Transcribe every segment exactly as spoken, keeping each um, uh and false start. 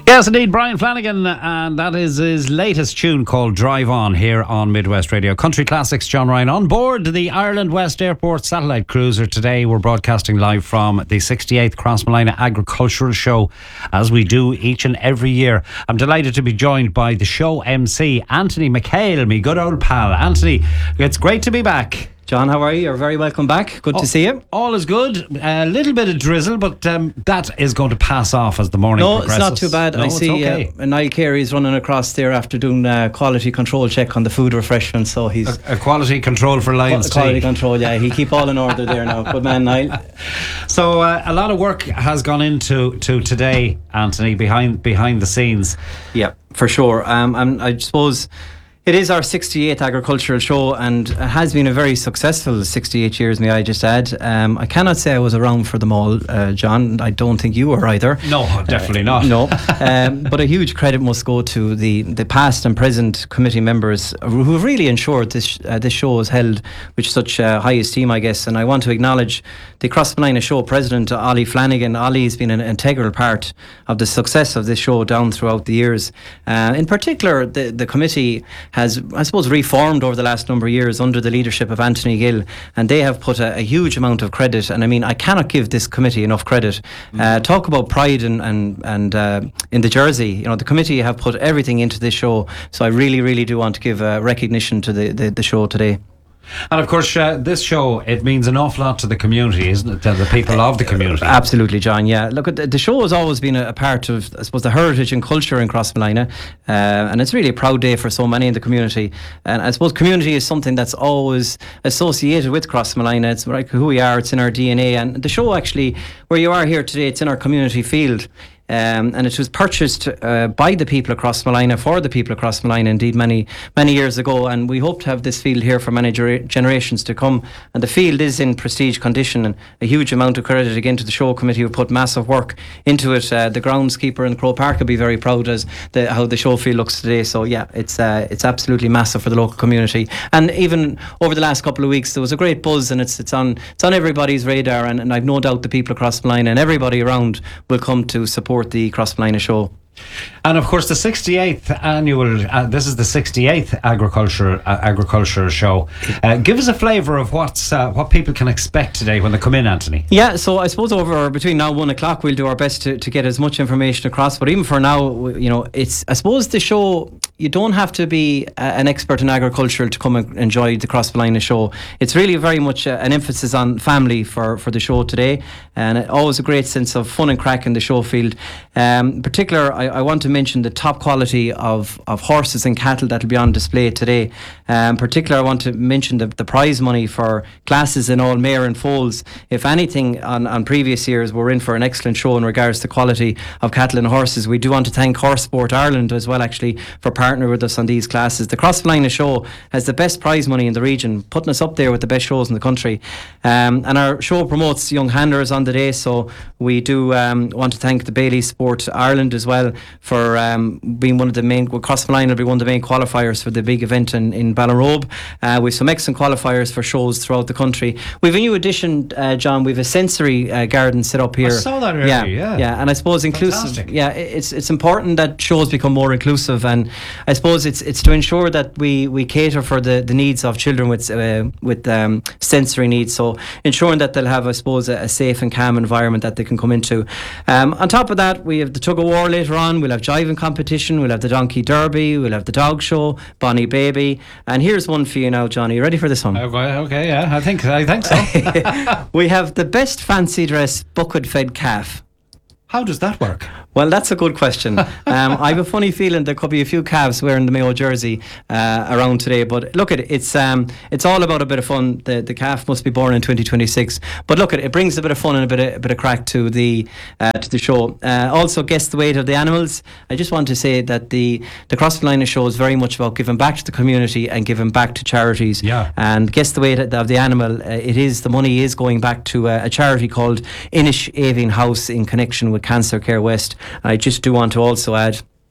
Yes, indeed, Brian Flanagan, and that is his latest tune called Drive On here on Midwest Radio. Country Classics, John Ryan on board the Ireland West Airport satellite cruiser. Today we're broadcasting live from the sixty-eighth Crossmolina Agricultural Show, as we do each and every year. I'm delighted to be joined by the show M C, Anthony McHale, me good old pal. Anthony, it's great to be back. John, how are you? You're very welcome back. Good oh, to see you. All is good. A little bit of drizzle, but um, that is going to pass off as the morning no, progresses. No, it's not too bad. No, I see okay. uh, Niall Carey's running across there after doing a quality control check on the food refreshments. So he's a, a quality control for Lions Quality tea. control, yeah. He keep all in order there now. Good man, Niall. So uh, a lot of work has gone into to today, Anthony, behind behind the scenes. Yeah, for sure. Um, and I suppose it is our sixty-eighth agricultural show, and it has been a very successful sixty-eight years, may I just add. Um, I cannot say I was around for them all, uh, John. I don't think you were either. No, definitely uh, not. No. um, but a huge credit must go to the, the past and present committee members who have really ensured this uh, this show is held with such uh, high esteem, I guess. And I want to acknowledge the Crossmolina Show President, Ollie Flanagan. Ollie has been an integral part of the success of this show down throughout the years. Uh, in particular, the, the committee has, I suppose, reformed over the last number of years under the leadership of Anthony Gill, and they have put a, a huge amount of credit. And I mean, I cannot give this committee enough credit. Mm-hmm. Uh, talk about pride and and, and uh, in the jersey. You know, the committee have put everything into this show. So I really, really do want to give uh, recognition to the, the, the show today. And of course, uh, this show, it means an awful lot to the community, isn't it? To the people of the community. Absolutely, John. Yeah. Look, the, the show has always been a, a part of, I suppose, the heritage and culture in Crossmolina. Uh, and it's really a proud day for so many in the community. And I suppose community is something that's always associated with Crossmolina. It's like who we are, it's in our D N A. And the show, actually, where you are here today, it's in our community field. Um, and it was purchased uh, by the people across Crossmolina, for the people across Crossmolina, indeed, many many years ago. And we hope to have this field here for many ger- generations to come. And the field is in prestige condition, and a huge amount of credit again to the show committee who put massive work into it. Uh, the groundskeeper in Croke Park will be very proud as the, how the show field looks today. So yeah, it's uh, it's absolutely massive for the local community. And even over the last couple of weeks, there was a great buzz, and it's it's on it's on everybody's radar. And, and I've no doubt the people across Crossmolina and everybody around will come to support the Crossmolina show. And of course, the sixty-eighth annual, uh, this is the sixty-eighth agriculture uh, agriculture show. Uh, give us a flavour of what's uh, what people can expect today when they come in, Anthony. Yeah, so I suppose over between now and one o'clock, we'll do our best to, to get as much information across. But even for now, you know, it's I suppose the show, you don't have to be a, an expert in agriculture to come and enjoy the Crossmolina show. It's really very much a, an emphasis on family for, for the show today, and always a great sense of fun and crack in the show field. Um, in particular, I, I want to mention the top quality of, of horses and cattle that will be on display today. Um, in particular, I want to mention the, the prize money for classes in all mare and foals. If anything, on, on previous years, we're in for an excellent show in regards to quality of cattle and horses. We do want to thank Horse Sport Ireland as well, actually, for partnering with us on these classes. The Crossmolina show has the best prize money in the region, putting us up there with the best shows in the country. Um, and our show promotes young handlers on the day, so we do um, want to thank the Bailey Sport Ireland as well for um, being one of the main, well, Crossmolina will be one of the main qualifiers for the big event in, in Ballarobe. Uh, we have some excellent qualifiers for shows throughout the country. We have a new addition, uh, John. We have a sensory uh, garden set up here. I saw that earlier, yeah, yeah. Yeah, and I suppose inclusive. Fantastic. Yeah, it's it's important that shows become more inclusive, and I suppose it's it's to ensure that we, we cater for the, the needs of children with uh, with um, sensory needs. So ensuring that they'll have, I suppose, a, a safe and calm environment that they can come into. Um, on top of that, we have the tug of war later on. We'll have jiving competition. We'll have the donkey derby. We'll have the dog show, Bonnie Baby. And here's one for you now, Johnny. You ready for this one? Okay, okay, yeah, I think I think so. We have the best fancy dress bucket fed calf. How does that work? Well, that's a good question. Um, I have a funny feeling there could be a few calves wearing the Mayo jersey uh, around today. But look, at it, it's um, it's all about a bit of fun. The the calf must be born in twenty twenty-six. But look, at it, it brings a bit of fun and a bit of, a bit of crack to the uh, to the show. Uh, also, guess the weight of the animals. I just want to say that the the Crossmolina show is very much about giving back to the community and giving back to charities. Yeah. And guess the weight of the animal. Uh, it is the money is going back to uh, a charity called Inish Avian House in connection with Cancer Care West. I just do want to also add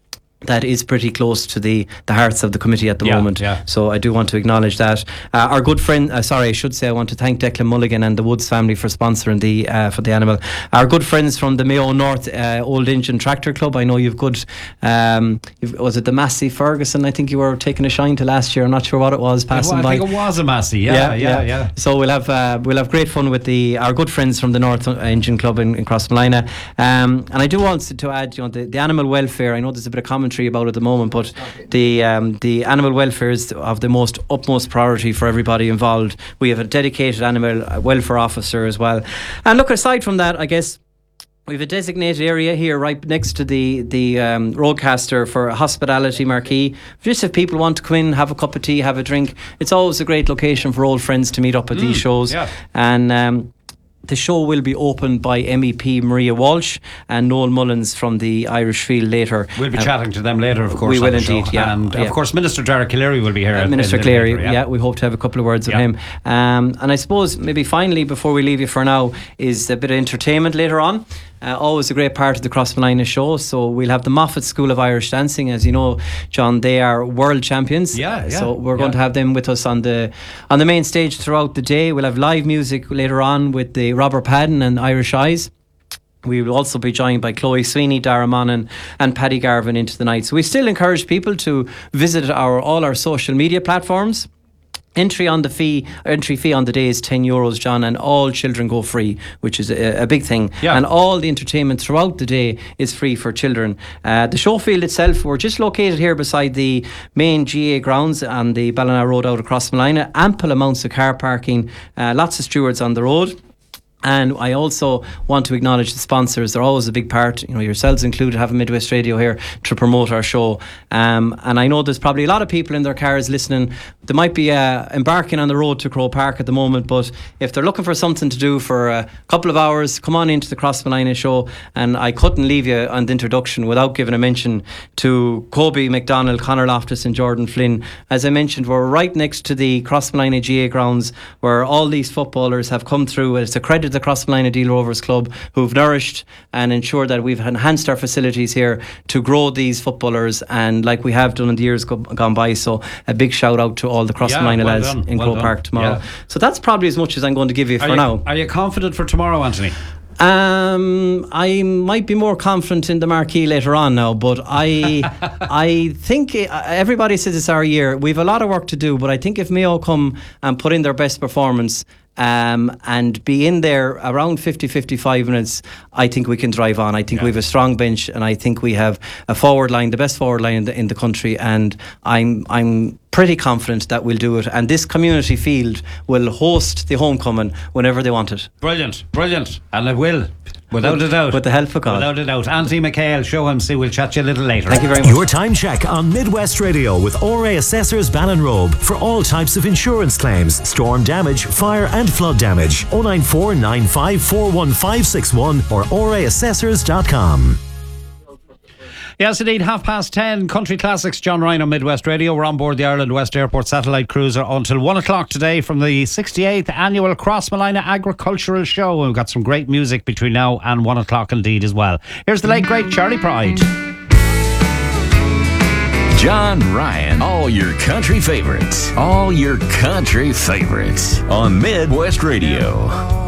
that is pretty close to the, the hearts of the committee at the yeah, moment. Yeah. So I do want to acknowledge that. Uh, our good friend, uh, sorry, I should say I want to thank Declan Mulligan and the Woods family for sponsoring the uh, for the animal. Our good friends from the Mayo North uh, Old Engine Tractor Club. I know you've good, um, you've, was it the Massey Ferguson? I think you were taking a shine to last year. I'm not sure what it was, passing I by. I think it was a Massey, yeah, yeah, yeah. yeah. yeah. So we'll have uh, we'll have great fun with the our good friends from the North Engine Club in, in Crossmolina. Um, and I do want to add, you know, the, the animal welfare. I know there's a bit of commentary about it at the moment, but the um, the animal welfare is of the most utmost priority for everybody involved. We have a dedicated animal welfare officer as well. And look, aside from that, I guess we have a designated area here right next to the the um, roadcaster for a hospitality marquee. Just if people want to come in, have a cup of tea, have a drink, it's always a great location for old friends to meet up at mm, these shows. Yeah. And um, the show will be opened by M E P Maria Walsh and Noel Mullins from the Irish Field later. We'll be uh, chatting to them later, of course. We will indeed, indeed, yeah. And yeah. of course, Minister Derek Cleary will be here. Uh, Minister Cleary, later, yeah. yeah. We hope to have a couple of words yeah. with him. Um, and I suppose maybe finally, before we leave you for now, is a bit of entertainment later on. Uh, always a great part of the Crossmolina show. So we'll have the Moffat School of Irish Dancing. As you know, John, they are world champions. Yeah, yeah. So we're yeah. going to have them with us on the on the main stage throughout the day. We'll have live music later on with the Robert Padden and Irish Eyes. We will also be joined by Chloe Sweeney, Dara Monaghan and Paddy Garvin into the night. So we still encourage people to visit our all our social media platforms. Entry on the fee, entry fee on the day is ten euros, John, and all children go free, which is a, a big thing. Yeah. And all the entertainment throughout the day is free for children. Uh, the show field itself, we're just located here beside the main G A grounds on the Ballina Road out across Malina. Ample amounts of car parking, uh, lots of stewards on the road. And I also want to acknowledge the sponsors. They're always a big part, you know, yourselves included, having Midwest Radio here to promote our show. Um, and I know there's probably a lot of people in their cars listening. They might be uh, embarking on the road to Crow Park at the moment, but if they're looking for something to do for a couple of hours, come on into the Crossmolina show. And I couldn't leave you on the introduction without giving a mention to Kobe McDonald, Conor Loftus and Jordan Flynn. As I mentioned, we're right next to the Crossmolina G A grounds where all these footballers have come through. It's accredited the Crossmolina Deal Rovers Club, who've nourished and ensured that we've enhanced our facilities here to grow these footballers, and like we have done in the years go, gone by. So a big shout out to all the Crossmolina yeah, well lads done, in well Crow done. Park tomorrow. Yeah. So that's probably as much as I'm going to give you are for you, now. Are you confident for tomorrow, Anthony? Um, I might be more confident in the marquee later on now, but I, I think uh, everybody says it's our year. We've a lot of work to do, but I think if Mayo come and put in their best performance, Um, and be in there around fifty, fifty-five minutes, I think we can drive on. I think yeah. we have a strong bench, and I think we have a forward line, the best forward line in the, in the country, and I'm I'm pretty confident that we'll do it. And this community field will host the homecoming whenever they want it. Brilliant, brilliant, and it will. Without a doubt. With the help of God. Without a doubt. Anthony McHale, show him, see, we'll chat to you a little later. Thank you very much. Your time check on Midwest Radio with O R A Assessors Ballinrobe for all types of insurance claims, storm damage, fire and flood damage. oh nine four nine five four one five six one or o r a assessors dot com. Yes, indeed, half past ten. Country Classics, John Ryan on Midwest Radio. We're on board the Ireland West Airport satellite cruiser until one o'clock today from the sixty-eighth annual Crossmolina Agricultural Show. We've got some great music between now and one o'clock indeed as well. Here's the late great Charlie Pride. John Ryan, all your country favorites, all your country favorites on Midwest Radio.